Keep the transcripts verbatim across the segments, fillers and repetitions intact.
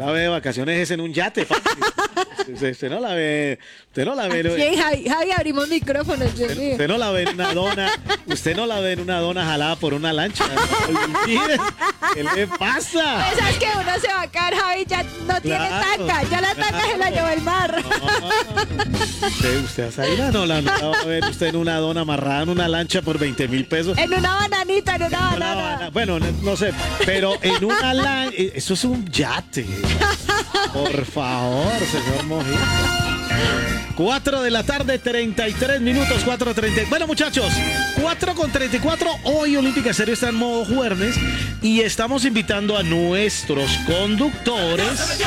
la ve de vacaciones es en un yate, papi. Usted, usted no la ve, usted no la ve. Sí, Javi, Javi, abrimos micrófonos, Dios usted, mío. usted no la ve en una dona, usted no la ve en una dona jalada por una lancha. Olvide, ¿qué le pasa? Pues es que uno se va a caer, Javi, ya no tiene Claro, tanga, ya la tanga claro. se la llevó el mar. No, usted, usted a Zaira no la, no la va a ver usted en una dona amarrada en una lancha por veinte mil pesos. En una bananita, en una Una banana. bana- Bueno, no, no sé, pero en una lancha, eso es un yate. Por favor, señor Mojica. cuatro de la tarde, treinta y tres minutos, cuatro treinta. Bueno, muchachos, cuatro con treinta y cuatro. Hoy Olímpica Estéreo está en modo jueves y estamos invitando a nuestros conductores.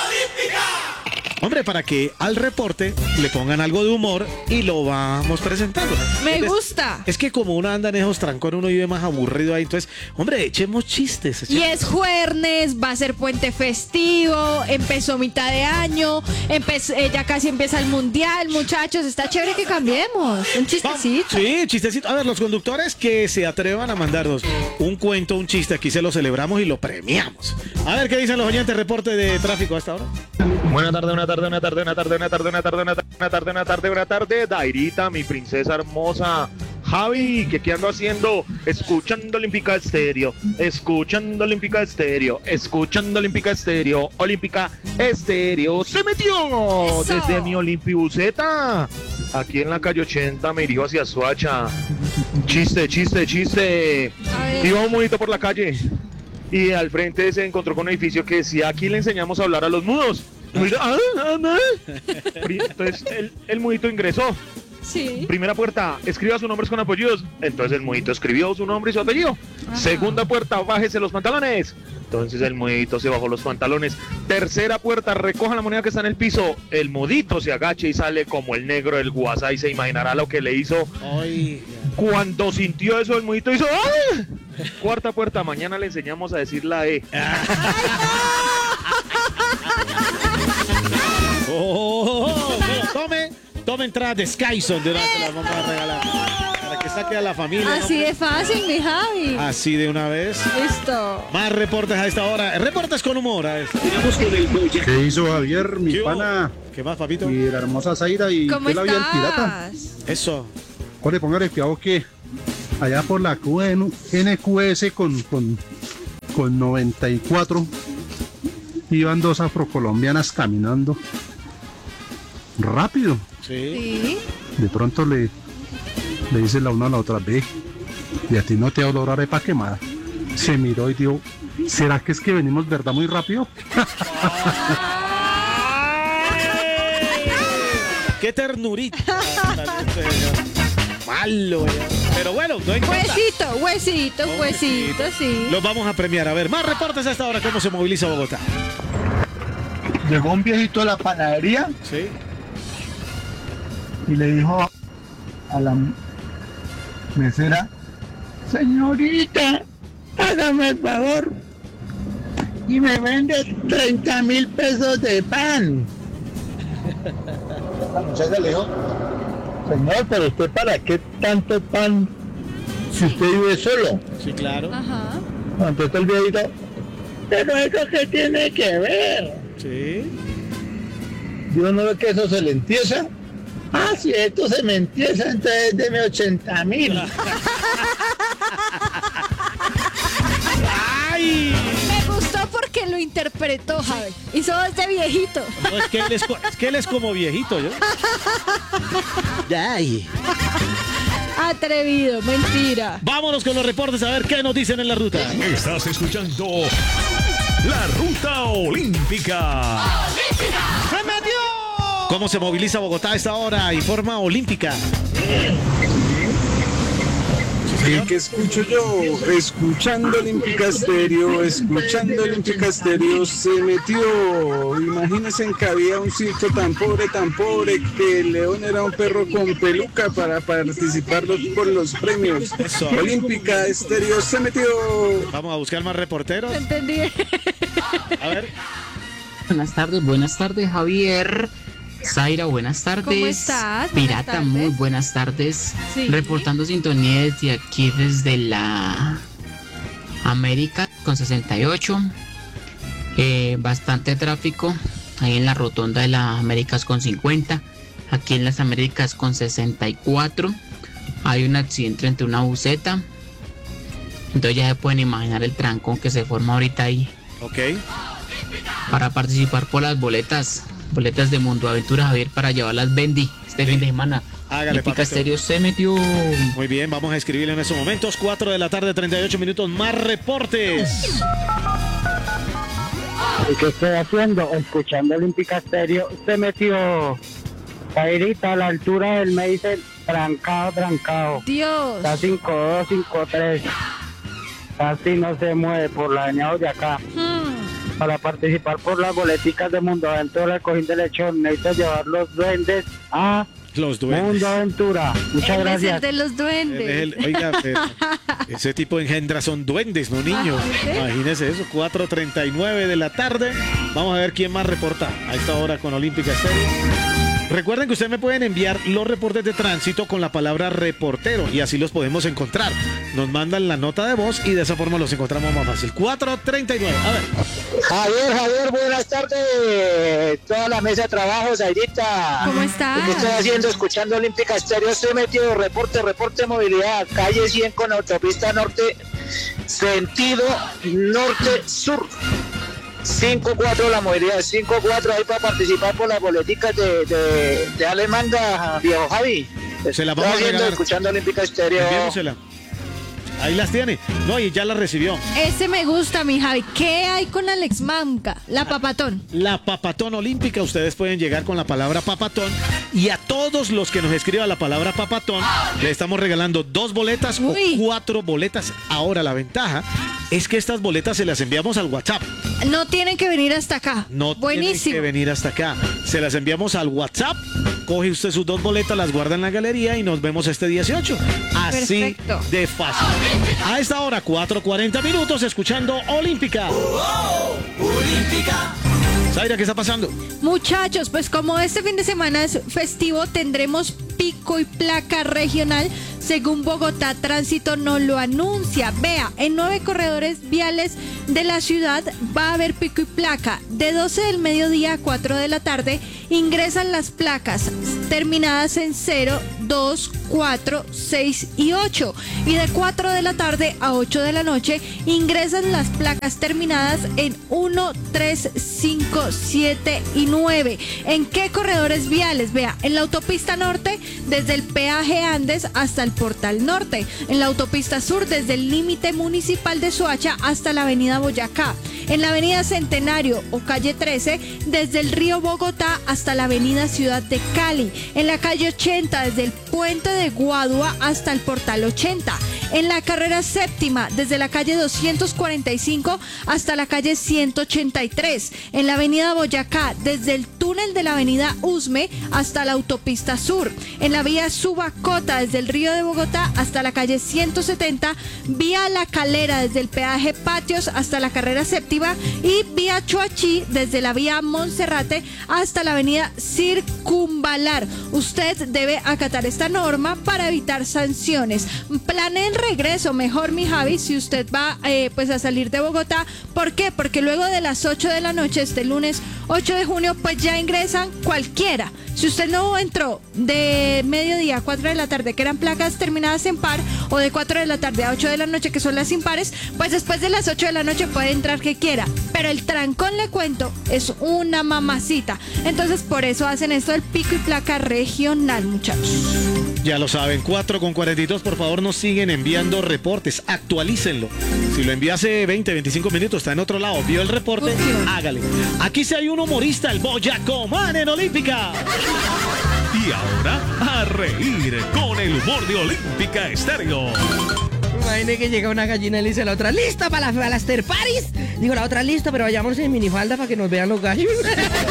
Hombre, para que al reporte le pongan algo de humor y lo vamos presentando. Me Es- gusta. Es que como uno anda en esos trancones, uno vive más aburrido ahí. Entonces, hombre, echemos chistes. Y echemos- es jueves, va a ser puente festivo, empezó mitad de año, empezó, eh, ya casi empieza el mundial, muchachos, está chévere que cambiemos. Un chistecito. Sí, chistecito. A ver, los conductores que se atrevan a mandarnos un cuento, un chiste, aquí se lo celebramos y lo premiamos. A ver qué dicen los oyentes, reporte de tráfico hasta ahora. Buena tarde, una tarde, una tarde, una tarde, una tarde, una tarde, una tarde, una tarde, una tarde, una tarde. Dairita, mi princesa hermosa. Javi, ¿qué, qué ando haciendo? Escuchando Olímpica Estéreo, escuchando Olímpica Estéreo, escuchando Olímpica Estéreo, Olímpica Estéreo. Se metió Eso. desde mi Olimpibuceta. Aquí en la calle ochenta me dirijo hacia Suacha. Chiste, chiste, chiste. A ver. Iba un monito por la calle y al frente se encontró con un edificio que decía: aquí le enseñamos a hablar a los mudos. Y dice, "Ah, ah, ah". Pri- Entonces el, el mudito ingresó. Sí. Primera puerta, escriba sus nombres con apellidos. Entonces el mudito escribió su nombre y su apellido. Ajá. Segunda puerta, bájese los pantalones. Entonces el mudito se bajó los pantalones. Tercera puerta, recoja la moneda que está en el piso. El mudito se agacha y sale como el negro del WhatsApp, y se imaginará lo que le hizo. Ay, Cuando sintió eso, el mudito hizo ¡ah! Cuarta puerta, mañana le enseñamos a decir la E. oh, oh, oh, bueno, tome, tome entrada de Skyson, de una vez se las vamos a regalar. Para que saque a la familia. Así ¿no? de fácil, mi Javi. Así de una vez. Listo. Más reportes a esta hora. Reportes con humor a esta. ¿Qué hizo Javier, mi ¿Qué hubo? pana? ¿Qué más, papito? Y la hermosa Zaira y ¿Cómo que la vía el pirata. estás? Eso. Ole, póngale cuidado que allá por la Q N N Q S con, con, con noventa y cuatro iban dos afrocolombianas caminando rápido. Sí. Sí. De pronto le, le dice la una a la otra: ve, y a ti no te olor arepa quemada. Se miró y dijo: ¿será que es que venimos, verdad, muy rápido? ¡Qué ternurita! Malo, ya. Pero bueno, no importa. Huesito, huesito, huesito, sí. Los vamos a premiar. A ver, más reportes a esta hora. ¿Cómo se moviliza Bogotá? Llegó un viejito a la panadería Sí. y le dijo a la mesera: señorita, hágame el favor y me vende treinta mil pesos de pan. La muchacha le dijo: señor, pero usted para qué tanto pan si usted vive solo. Sí, claro. Ajá. Entonces el viejito: pero eso qué tiene que ver. Sí. Yo no veo que eso se le empieza. Ah, si esto se me empieza, entonces deme ochenta mil. ¡Ay! Me gustó porque lo interpretó, Javi. Hizo de viejito. No, es, que él es, co- es que él es como viejito, ¿yo? ¡Ay! Atrevido, mentira. Vámonos con los reportes a ver qué nos dicen en la ruta. Estás escuchando La Ruta Olímpica. ¡Se metió! ¿Cómo se moviliza Bogotá a esta hora? Informa Olímpica. ¿Qué, qué escucho yo? Escuchando Olímpica Estéreo, escuchando Olímpica Estéreo, se metió. Imagínense en que había un circo tan pobre, tan pobre, que el león era un perro con peluca para participar los- por los premios. Eso. Olímpica Estéreo se metió. Vamos a buscar más reporteros. Entendí. A ver. Buenas tardes, buenas tardes, Javier. Zaira, buenas tardes. ¿Cómo estás? Buenas Pirata, tardes. muy buenas tardes. Sí. Reportando sintonía desde aquí, desde la América con sesenta y ocho. Eh, bastante tráfico ahí en la rotonda de las Américas con cincuenta, aquí en las Américas con sesenta y cuatro. Hay un accidente entre una buseta. Entonces ya se pueden imaginar el trancón que se forma ahorita ahí. Ok. Para participar por las boletas, boletas de Mundo Aventura, Javier, para llevarlas Bendy este fin de semana. Hágale, Olímpica papito. Estéreo se metió. Muy bien, vamos a escribirle en estos momentos. cuatro de la tarde, treinta y ocho minutos. Más reportes. ¿Y qué estoy haciendo? Escuchando Olímpica Estéreo. Se metió Jairita a la altura del Meisel. Trancado, trancado. Dios. Está cinco dos, cinco tres. Casi no se mueve por la avenida Boyacá. Hmm. Para participar por las boleticas de Mundo Aventura, el Cojín de Lechón, necesito llevar los duendes a Los duendes. Mundo Aventura. Muchas Él gracias. es el de los duendes. Él es el- oiga, pero ese tipo de engendras son duendes, no niños. Ah, ¿sí? Imagínese eso, cuatro treinta y nueve de la tarde. Vamos a ver quién más reporta a esta hora con Olímpica Estéreo. Recuerden que ustedes me pueden enviar los reportes de tránsito con la palabra reportero y así los podemos encontrar. Nos mandan la nota de voz y de esa forma los encontramos más fácil. cuatro treinta y nueve. A ver. Javier, Javier, buenas tardes. Toda la mesa de trabajo, Zairita. ¿Cómo estás? ¿Qué estoy haciendo? Escuchando Olímpica Estéreo. Estoy metido. Reporte, reporte de movilidad. Calle cien con autopista norte. Sentido norte-sur. cinco cuatro la movilidad. cinco cuatro ahí para participar por las boleticas de, de, de Alemanga, viejo Javi. Se las Estoy vamos a haciendo, regalar. escuchando Olímpica Estéreo. Enviémosela. Ahí las tiene. No, y ya las recibió. Ese me gusta, mi Javi. ¿Qué hay con Alex Mamka? La papatón. La papatón olímpica, ustedes pueden llegar con la palabra papatón y a todos los que nos escriban la palabra papatón le estamos regalando dos boletas Uy. o cuatro boletas. Ahora la ventaja es que estas boletas se las enviamos al WhatsApp. No tienen que venir hasta acá. No tienen Buenísimo. que venir hasta acá. Se las enviamos al WhatsApp. Coge usted sus dos boletas, las guarda en la galería y nos vemos este dieciocho. Así Perfecto. de fácil. A esta hora, cuatro cuarenta minutos, escuchando Olímpica. Zaira, ¿qué está pasando? Muchachos, pues como este fin de semana es festivo, tendremos pico y placa regional. Según Bogotá, Tránsito nos lo anuncia. Vea, en nueve corredores viales de la ciudad va a haber pico y placa. De doce del mediodía a cuatro de la tarde ingresan las placas terminadas en cero, dos, cuatro, seis y ocho. Y de cuatro de la tarde a ocho de la noche ingresan las placas terminadas en uno, tres, cinco, siete y nueve. ¿En qué corredores viales? Vea, en la autopista norte, desde el peaje Andes hasta el Portal Norte. En la autopista sur, desde el límite municipal de Soacha hasta la avenida Boyacá. En la avenida Centenario o calle trece, desde el río Bogotá hasta la avenida Ciudad de Cali. En la calle ochenta, desde el puente de Guadua hasta el Portal ochenta. En la carrera séptima, desde la calle doscientos cuarenta y cinco hasta la calle ciento ochenta y tres. En la avenida Boyacá, desde el túnel de la avenida Usme hasta la autopista sur. En la vía Subacota, desde el río de Bogotá hasta la calle ciento setenta. Vía La Calera, desde el peaje Patios hasta la carrera séptima. Y vía Choachí, desde la vía Monserrate hasta la avenida Circunvalar. Usted debe acatar esta norma para evitar sanciones. Planee el regreso, mejor, mi Javi, si usted va eh, pues a salir de Bogotá. ¿Por qué? Porque luego de las ocho de la noche, este lunes ocho de junio, pues ya ingresan cualquiera. Si usted no entró de mediodía a cuatro de la tarde, que eran placas terminadas en par, o de cuatro de la tarde a ocho de la noche, que son las impares, pues después de las ocho de la noche puede entrar que quiera. Pero el trancón, le cuento, es una mamacita. Entonces, por eso hacen esto del pico y placa regional, muchachos. Ya lo saben, cuatro con cuarenta y dos, por favor nos siguen enviando reportes, actualícenlo. Si lo envía hace veinte, veinticinco minutos, está en otro lado, vio el reporte, Último. hágale. Aquí sí hay un humorista, el Boyacomán en Olímpica. Y ahora, a reír con el humor de Olímpica Estéreo. Imagine que llega una gallina y le dice a la otra, ¿lista para, la, para las after parties? Digo, la otra lista, pero vayamos en minifalda para que nos vean los gallos.